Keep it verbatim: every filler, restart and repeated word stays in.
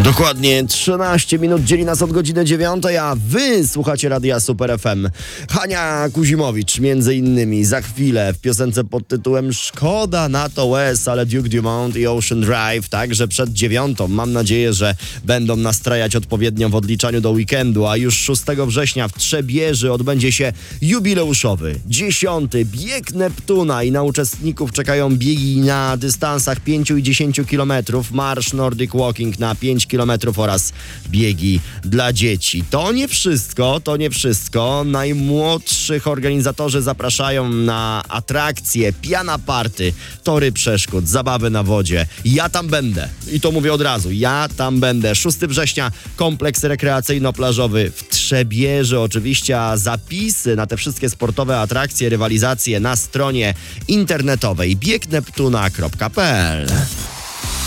Dokładnie trzynaście minut dzieli nas od godziny dziewiątej, a wy słuchacie Radia Super F M. Hania Kuzimowicz między innymi za chwilę w piosence pod tytułem Szkoda na to łez, ale Duke Dumont i Ocean Drive, także przed dziewiątą. Mam nadzieję, że będą nastrajać odpowiednio w odliczaniu do weekendu, a już szóstego września w Trzebieży odbędzie się jubileuszowy, dziesiąty bieg Neptuna i na uczestników czekają biegi na dystansach pięć i dziesięć kilometrów, marsz Nordic Walking na pięć kilometrów oraz biegi dla dzieci. To nie wszystko, to nie wszystko. Najmłodszych organizatorzy zapraszają na atrakcje, piana party, tory przeszkód, zabawy na wodzie. Ja tam będę. I to mówię od razu. Ja tam będę. szóstego września kompleks rekreacyjno-plażowy w Trzebieży oczywiście, a zapisy na te wszystkie sportowe atrakcje, rywalizacje na stronie internetowej bieg neptuna kropka p l.